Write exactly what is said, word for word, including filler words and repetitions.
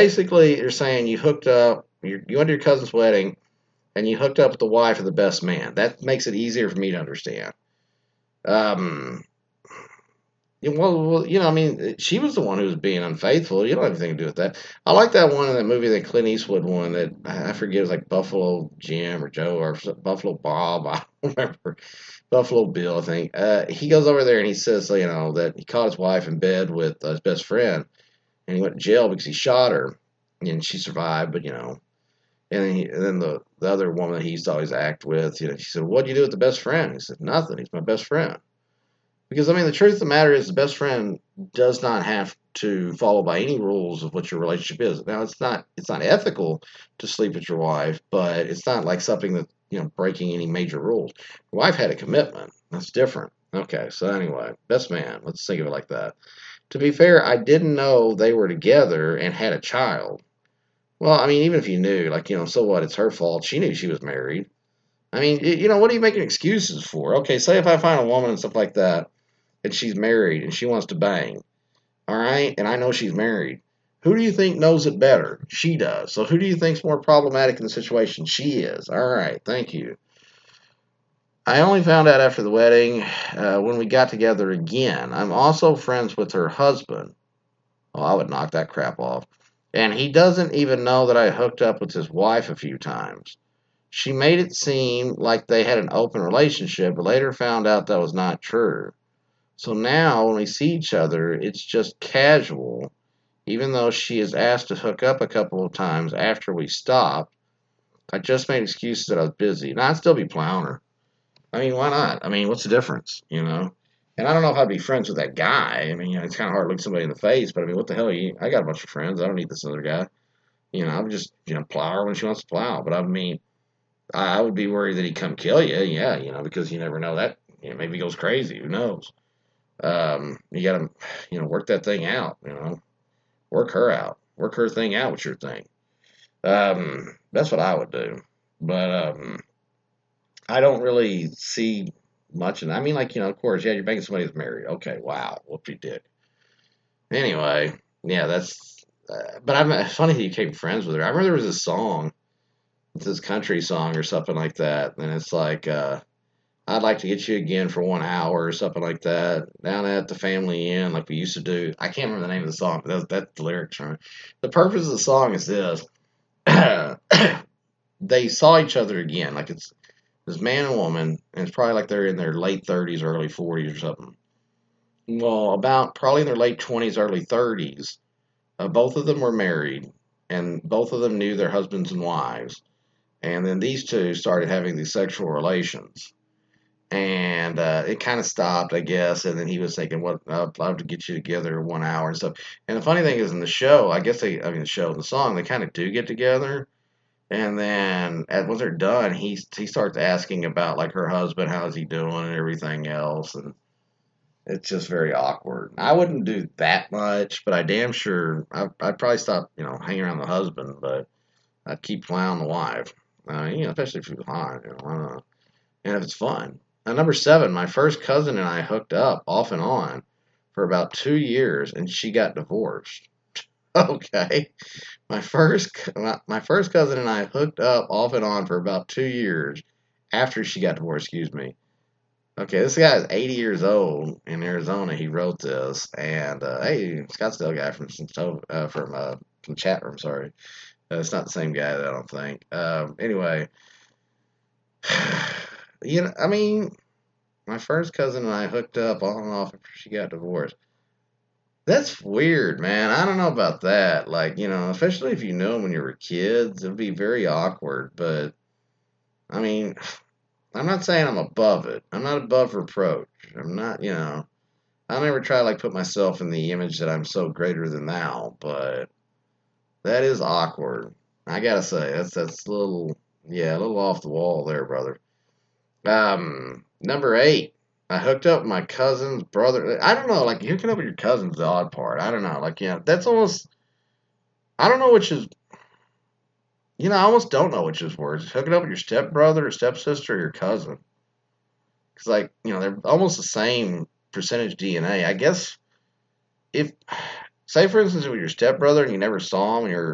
basically, you're saying you hooked up, you, you went to your cousin's wedding, and you hooked up with the wife of the best man. That makes it easier for me to understand. Um, Yeah, Well, well, you know, I mean, she was the one who was being unfaithful. You don't have anything to do with that. I like that one in that movie, that Clint Eastwood one that I forget, it was like Buffalo Jim or Joe or some- Buffalo Bob. I don't remember. Buffalo Bill, I think. Uh, he goes over there and he says, you know, that he caught his wife in bed with uh, his best friend, and he went to jail because he shot her, and she survived, but you know. And then, he, and then the, the other woman that he used to always act with, you know, she said, "What'd you do with the best friend?" He said, "Nothing. He's my best friend." Because I mean, the truth of the matter is, the best friend does not have to follow by any rules of what your relationship is. Now, it's not it's not ethical to sleep with your wife, but it's not like something that you know breaking any major rules. Your wife had a commitment. That's different. Okay, so anyway, best man. Let's think of it like that. To be fair, I didn't know they were together and had a child. Well, I mean, even if you knew, like you know, so what? It's her fault. She knew she was married. I mean, you know, what are you making excuses for? Okay, say if I find a woman and stuff like that and she's married and she wants to bang, all right, and I know she's married. Who do you think knows it better? She does. So who do you think's more problematic in the situation? She is. All right, thank you. I only found out after the wedding uh, when we got together again. I'm also friends with her husband. Oh, I would knock that crap off. And he doesn't even know that I hooked up with his wife a few times. She made it seem like they had an open relationship, but later found out that was not true. So now, when we see each other, it's just casual, even though she is asked to hook up a couple of times after we stopped. I just made excuses that I was busy. And I'd still be plowing her. I mean, why not? I mean, what's the difference, you know? And I don't know if I'd be friends with that guy. I mean, you know, it's kind of hard to look somebody in the face, but I mean, what the hell? Are you, I got a bunch of friends. I don't need this other guy. You know, I'm just, you know, plow her when she wants to plow. But I mean, I would be worried that he'd come kill you. Yeah, you know, because you never know that. You know, maybe he goes crazy. Who knows? Um, you got to, you know, work that thing out. You know, work her out, work her thing out with your thing. Um, that's what I would do. But um, I don't really see much in. I mean, like you know, of course, yeah, you're making somebody who's married. Okay, wow, whoop you did. Anyway, yeah, that's. Uh, but I'm it's funny that you became friends with her. I remember there was a song, it's this country song or something like that, and it's like. Uh, I'd like to get you again for one hour or something like that down at the Family Inn, like we used to do. I can't remember the name of the song, but that's, that's the lyrics from it. The purpose of the song is this: they saw each other again, like it's this man and woman, and it's probably like they're in their late thirties, early forties or something. Well, about probably in their late twenties, early thirties, uh, both of them were married, and both of them knew their husbands and wives. And then these two started having these sexual relations and uh, it kind of stopped, I guess. And then he was thinking, "What? I'd love to get you together one hour and stuff." And the funny thing is, in the show, I guess they, I mean, the show, the song, they kind of do get together. And then, at, once they're done, he he starts asking about like her husband, how's he doing, and everything else, and it's just very awkward. I wouldn't do that much, but I damn sure I, I'd probably stop, you know, hanging around the husband, but I'd keep plowing the wife. Uh, you know, especially if she was hot, you know, I don't know. And if it's fun. Now, number seven, my first cousin and I hooked up off and on for about two years, and she got divorced. Okay, my first my, my first cousin and I hooked up off and on for about two years after she got divorced. Excuse me. Okay, this guy is eighty years old in Arizona. He wrote this, and uh, hey, Scottsdale guy from uh, from uh, from chat room. Sorry, uh, it's not the same guy. I don't think. Um, anyway, you know, I mean, my first cousin and I hooked up on and off after she got divorced. That's weird, man. I don't know about that. Like, you know, especially if you knew them when you were kids, it would be very awkward. But, I mean, I'm not saying I'm above it. I'm not above reproach. I'm not, you know, I never try to, like, put myself in the image that I'm so greater than thou. But that is awkward. I gotta say, that's, that's a little, yeah, a little off the wall there, brother. Um, number eight. I hooked up with my cousin's brother. I don't know, like hooking up with your cousin's the odd part. I don't know, like yeah, that's almost. I don't know which is. You know, I almost don't know which is worse. Hooking up with your stepbrother or stepsister or your cousin. Because like you know they're almost the same percentage D N A. I guess if, say for instance, with your stepbrother and you never saw him, and you're